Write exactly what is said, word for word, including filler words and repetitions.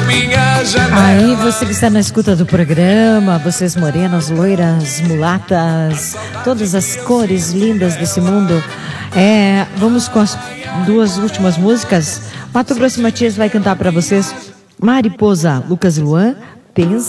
minha janela. Aí você que está na escuta do programa, vocês morenas, loiras, mulatas, todas as cores lindas desse mundo. É, vamos com as duas últimas músicas. Mato Grosso e Matias vai cantar para vocês Mariposa, Lucas e Luan, Pensa.